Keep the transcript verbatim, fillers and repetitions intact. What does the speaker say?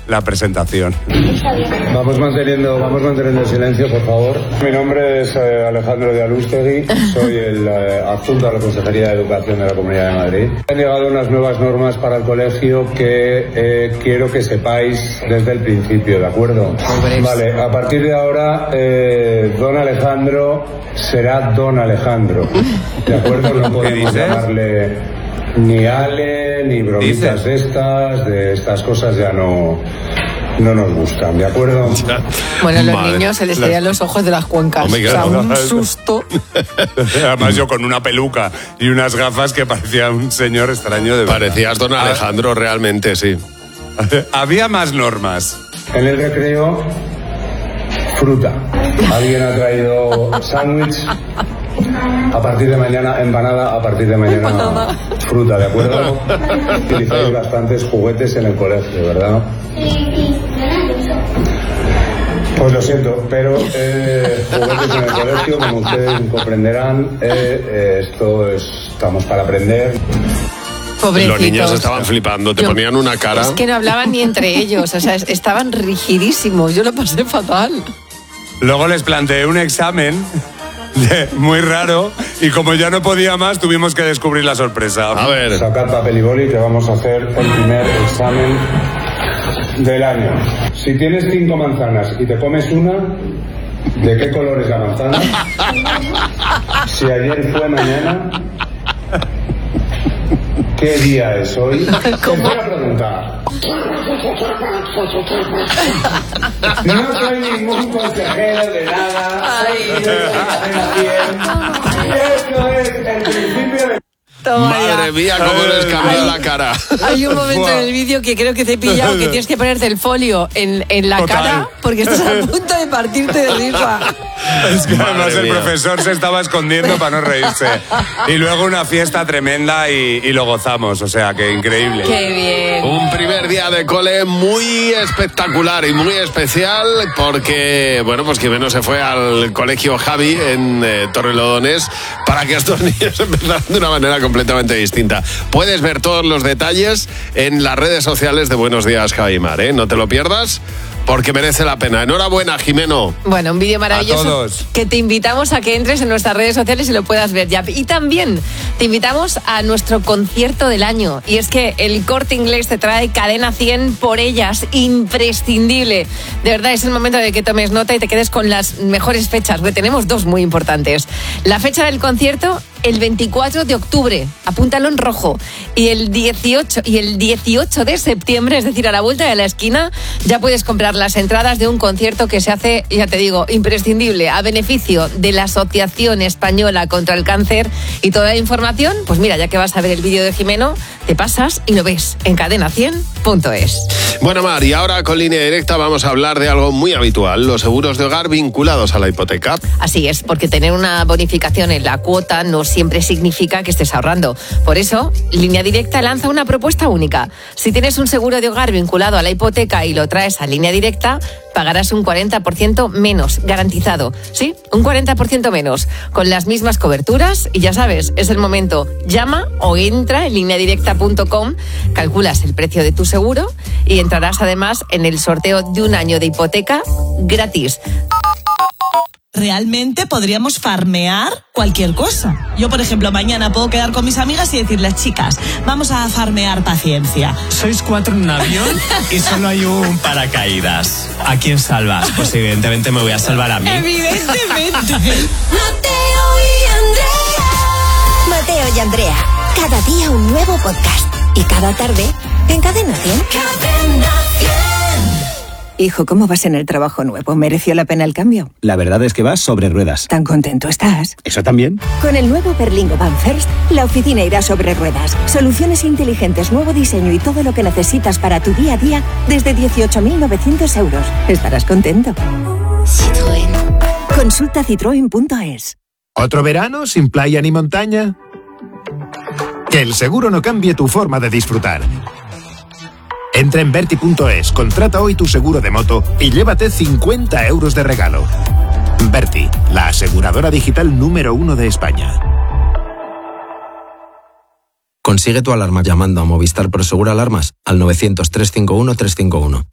la presentación. Vamos manteniendo, vamos manteniendo el silencio, por favor. Mi nombre es eh, Alejandro de Alustegui, soy el eh, adjunto a la Consejería de Educación de la Comunidad de Madrid. Han llegado unas nuevas normas para el colegio que eh, quiero que sepáis desde el principio, ¿de acuerdo? Vale, a partir de ahora, eh, don Alejandro será don Alejandro, ¿de acuerdo? No podemos llamarle ni Ale, ni bromitas de estas, de estas cosas ya no... no nos gustan, ¿de acuerdo? Bueno, a los Madre. niños se les caían los ojos de las cuencas. Hombre, o sea, un susto. Además yo con una peluca y unas gafas que parecía un señor extraño de verdad. Parecías don Alejandro ah. realmente, sí. Había más normas. En el recreo, fruta. Alguien ha traído sándwich. A partir de mañana, empanada, a partir de mañana, fruta, ¿de acuerdo? Utilizáis bastantes juguetes en el colegio, ¿verdad? Pues lo siento, pero eh, juguetes en el colegio, como ustedes comprenderán, eh, eh, esto es, estamos para aprender. Pobrecitos. Los niños estaban flipando, te Yo, ponían una cara. Es que no hablaban ni entre ellos, o sea, estaban rigidísimos, yo lo pasé fatal. Luego les planteé un examen muy raro y como ya no podía más tuvimos que descubrir la sorpresa. A ver, sacad papel y boli que vamos a hacer el primer examen del año. Si tienes cinco manzanas y te comes una, ¿de qué color es la manzana? Si ayer fue mañana, ¿qué día es hoy? Tercera pregunta. No soy ningún consejero de nada. Soy de Esto es el principio de... Toma Madre ya. mía, cómo les cambió hay, la cara. Hay un momento en el vídeo que creo que te he pillado que tienes que ponerte el folio en, en la Total. cara porque estás a punto de partirte de risa. Es que Madre además el mía. profesor se estaba escondiendo para no reírse. Y luego una fiesta tremenda y, y lo gozamos, o sea, que increíble. Qué bien. Un primer día de cole muy espectacular y muy especial porque, bueno, pues Jimeno se fue al colegio Javi en eh, Torrelodones para que estos niños empezaran de una manera completamente distinta. Puedes ver todos los detalles en las redes sociales de Buenos Días, Javi Mar, ¿eh? No te lo pierdas porque merece la pena. Enhorabuena, Jimeno. Bueno, un vídeo maravilloso que te invitamos a que entres en nuestras redes sociales y lo puedas ver ya. Y también te invitamos a nuestro concierto del año. Y es que el Corte Inglés te trae Cadena cien por ellas, imprescindible. De verdad, es el momento de que tomes nota y te quedes con las mejores fechas, porque tenemos dos muy importantes. La fecha del concierto, el veinticuatro de octubre, apúntalo en rojo. Y el dieciocho, y el dieciocho de septiembre, es decir, a la vuelta de la esquina, ya puedes comprar las entradas de un concierto que se hace, ya te digo, imprescindible, a beneficio de la Asociación Española contra el Cáncer. Y toda la información, pues mira, ya que vas a ver el vídeo de Jimeno, te pasas y lo ves en cadena cien punto es. Bueno, Mar, y ahora con Línea Directa vamos a hablar de algo muy habitual, los seguros de hogar vinculados a la hipoteca. Así es, porque tener una bonificación en la cuota no siempre significa que estés ahorrando. Por eso, Línea Directa lanza una propuesta única. Si tienes un seguro de hogar vinculado a la hipoteca y lo traes a Línea Directa, pagarás un cuarenta por ciento menos, garantizado. Sí, un cuarenta por ciento menos, con las mismas coberturas y ya sabes, es el momento. Llama o entra en línea directa punto com, calculas el precio de tu seguro y entrarás además en el sorteo de un año de hipoteca gratis. Realmente podríamos farmear cualquier cosa. Yo, por ejemplo, mañana puedo quedar con mis amigas y decirles, chicas, vamos a farmear paciencia. Sois cuatro en un avión y solo hay un paracaídas. ¿A quién salvas? Pues evidentemente me voy a salvar a mí. Evidentemente. Mateo y Andrea. Mateo y Andrea. Cada día un nuevo podcast. Y cada tarde en Cadena cien. Cadena cien. Hijo, ¿cómo vas en el trabajo nuevo? ¿Mereció la pena el cambio? La verdad es que vas sobre ruedas. ¿Tan contento estás? ¿Eso también? Con el nuevo Berlingo Van First, la oficina irá sobre ruedas. Soluciones inteligentes, nuevo diseño y todo lo que necesitas para tu día a día desde dieciocho mil novecientos euros. Estarás contento. Citroën. Consulta citroen punto es. ¿Otro verano sin playa ni montaña? Que el seguro no cambie tu forma de disfrutar. Entra en Berti punto es, contrata hoy tu seguro de moto y llévate cincuenta euros de regalo. Berti, la aseguradora digital número uno de España. Consigue tu alarma llamando a Movistar Prosegura Alarmas al novecientos, trescientos cincuenta y uno, trescientos cincuenta y uno.